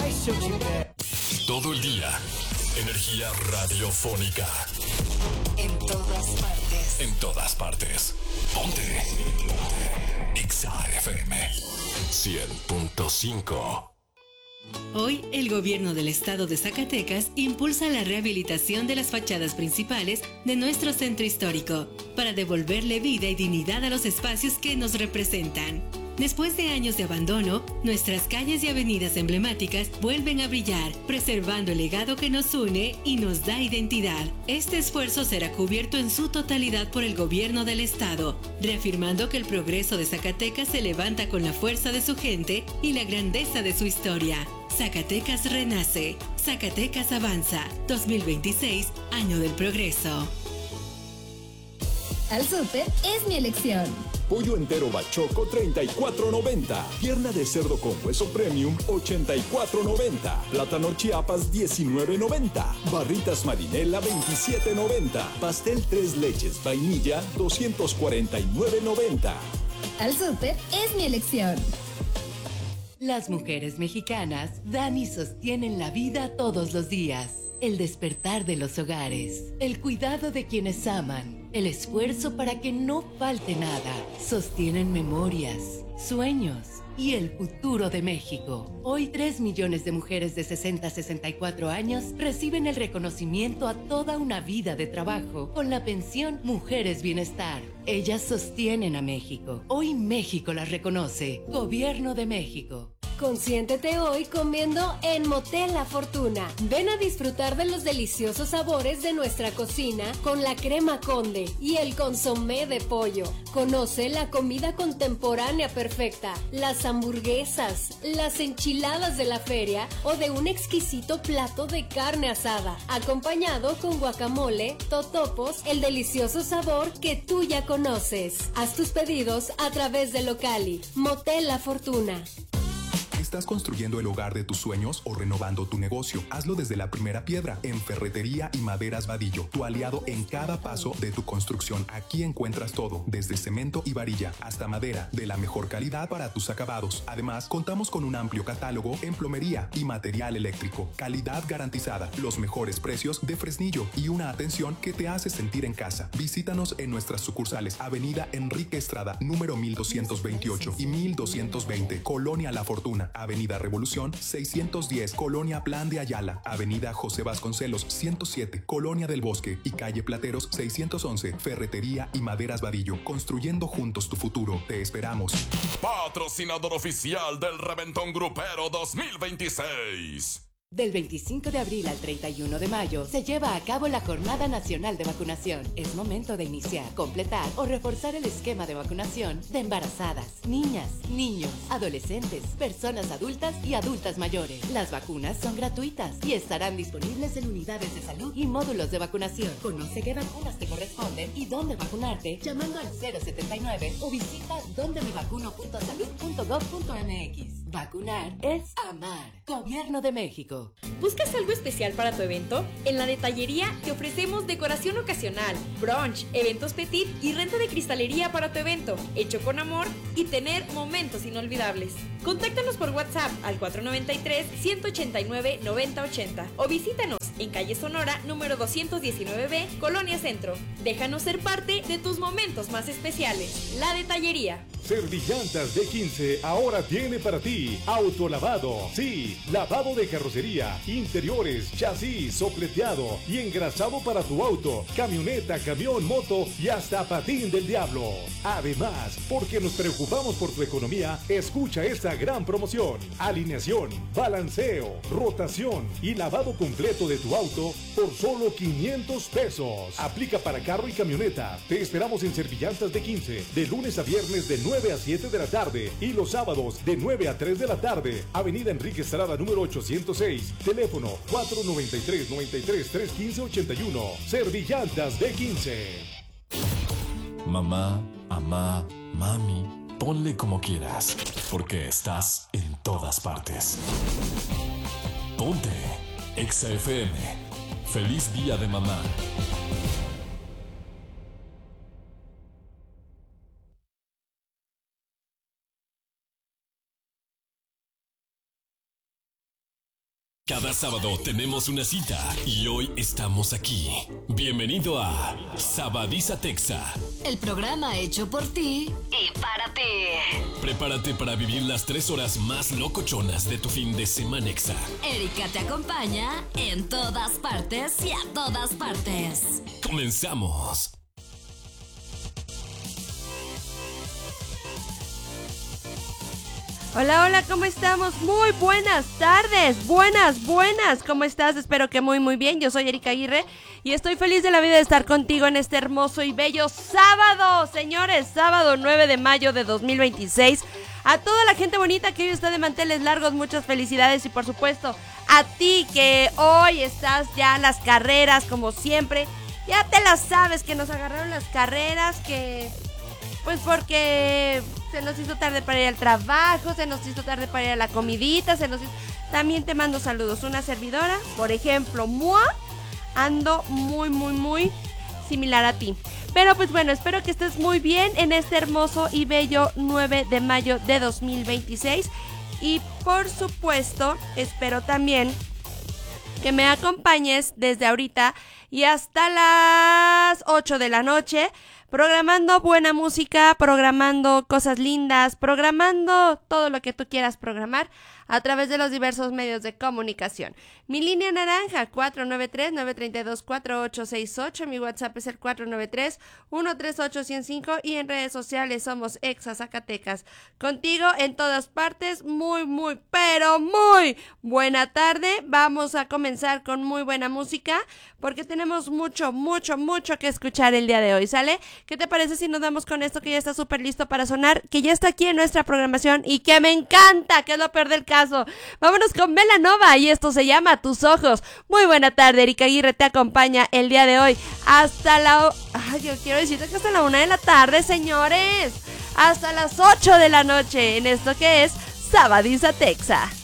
Todo el día, energía radiofónica. En todas partes. En todas partes. Ponte. Exa FM 100.5. Hoy, el gobierno del estado de Zacatecas impulsa la rehabilitación de las fachadas principales de nuestro centro histórico para devolverle vida y dignidad a los espacios que nos representan. Después de años de abandono, nuestras calles y avenidas emblemáticas vuelven a brillar, preservando el legado que nos une y nos da identidad. Este esfuerzo será cubierto en su totalidad por el gobierno del estado, reafirmando que el progreso de Zacatecas se levanta con la fuerza de su gente y la grandeza de su historia. Zacatecas renace, Zacatecas avanza. 2026, año del progreso. Al Súper es mi elección. Pollo entero bachoco, $34.90. Pierna de cerdo con hueso premium, $84.90. Plátano Chiapas, $19.90. Barritas Marinela, $27.90. Pastel 3 leches vainilla, $249.90. Al Súper es mi elección. Las mujeres mexicanas dan y sostienen la vida todos los días. El despertar de los hogares, el cuidado de quienes aman, el esfuerzo para que no falte nada. Sostienen memorias, sueños y el futuro de México. Hoy 3 millones de mujeres de 60 a 64 años reciben el reconocimiento a toda una vida de trabajo con la pensión Mujeres Bienestar. Ellas sostienen a México. Hoy México las reconoce. Gobierno de México. Consiéntete hoy comiendo en Motel La Fortuna. Ven a disfrutar de los deliciosos sabores de nuestra cocina con la crema Conde y el consomé de pollo. Conoce la comida contemporánea perfecta, las hamburguesas, las enchiladas de la feria o de un exquisito plato de carne asada, acompañado con guacamole, totopos, el delicioso sabor que tú ya conoces. Haz tus pedidos a través de Locali. Motel La Fortuna. ¿Estás construyendo el hogar de tus sueños o renovando tu negocio? Hazlo desde la primera piedra en Ferretería y Maderas Vadillo, tu aliado en cada paso de tu construcción. Aquí encuentras todo, desde cemento y varilla hasta madera, de la mejor calidad para tus acabados. Además, contamos con un amplio catálogo en plomería y material eléctrico. Calidad garantizada, los mejores precios de Fresnillo y una atención que te hace sentir en casa. Visítanos en nuestras sucursales Avenida Enrique Estrada, número 1228 y 1220, Colonia La Fortuna. Avenida Revolución 610, Colonia Plan de Ayala, Avenida José Vasconcelos 107, Colonia del Bosque y Calle Plateros 611, Ferretería y Maderas Vadillo, construyendo juntos tu futuro. Te esperamos. Patrocinador oficial del Reventón Grupero 2026. Del 25 de abril al 31 de mayo se lleva a cabo la Jornada Nacional de Vacunación. Es momento de iniciar, completar o reforzar el esquema de vacunación de embarazadas, niñas, niños, adolescentes, personas adultas y adultas mayores. Las vacunas son gratuitas y estarán disponibles en unidades de salud y módulos de vacunación. Conoce qué vacunas te corresponden y dónde vacunarte llamando al 079 o visita dondemivacuno.salud.gov.mx. Vacunar es amar. Gobierno de México. ¿Buscas algo especial para tu evento? En la detallería te ofrecemos decoración ocasional, brunch, eventos petit y renta de cristalería para tu evento, hecho con amor y tener momentos inolvidables. Contáctanos por WhatsApp al 493-189-9080 o visítanos en calle Sonora número 219B, Colonia Centro. Déjanos ser parte de tus momentos más especiales. La detallería. Servillantas D15 ahora tiene para ti autolavado. Sí, lavado de carrocería, interiores, chasis, sopleteado y engrasado para tu auto, camioneta, camión, moto y hasta patín del diablo. Además, porque nos preocupamos por tu economía, escucha esta gran promoción. Alineación, balanceo, rotación y lavado completo de tu auto por solo 500 pesos. Aplica para carro y camioneta. Te esperamos en Servillantas D15 de lunes a viernes de 9 a 7 de la tarde y los sábados de 9 a 3 de la tarde. Avenida Enrique Estrada número 806. Teléfono 493-93-315-81. Servillantas D15. Mamá, mamá, mami, ponle como quieras, porque estás en todas partes. Ponte Exa FM. Feliz Día de Mamá. Cada sábado tenemos una cita y hoy estamos aquí. Bienvenido a Sabadiza Texa. El programa hecho por ti y para ti. Prepárate para vivir las 3 horas más locochonas de tu fin de semana Exa. Erika te acompaña en todas partes y a todas partes. Comenzamos. Hola, hola, ¿cómo estamos? Muy buenas tardes, buenas, ¿cómo estás? Espero que muy bien, yo soy Erika Aguirre y estoy feliz de la vida de estar contigo en este hermoso y bello sábado, señores, sábado 9 de mayo de 2026. A toda la gente bonita que hoy está de manteles largos, muchas felicidades y por supuesto a ti que hoy estás ya en las carreras como siempre, ya te las sabes que nos agarraron las carreras, que... Pues porque se nos hizo tarde para ir al trabajo, se nos hizo tarde para ir a la comidita, También te mando saludos. Una servidora, por ejemplo, Mua, ando muy similar a ti. Pero pues bueno, espero que estés muy bien en este hermoso y bello 9 de mayo de 2026. Y por supuesto, espero también que me acompañes desde ahorita y hasta las 8 de la noche, programando buena música, programando cosas lindas, programando todo lo que tú quieras programar a través de los diversos medios de comunicación. Mi línea naranja, 493-932-4868. Mi WhatsApp es el 493-138-105 y en redes sociales somos Exa Zacatecas. Contigo en todas partes, pero muy buena tarde. Vamos a comenzar con muy buena música porque tenemos mucho que escuchar el día de hoy, ¿sale? ¿Qué te parece si nos damos con esto que ya está súper listo para sonar, que ya está aquí en nuestra programación y que me encanta, que es lo peor del caso? Vámonos con Belanova y esto se llama Tus Ojos. Muy buena tarde, Erika Aguirre te acompaña el día de hoy hasta la... yo quiero decirte que hasta la 1 de la tarde, señores. Hasta las 8 de la noche en esto que es Sabadiza Texa.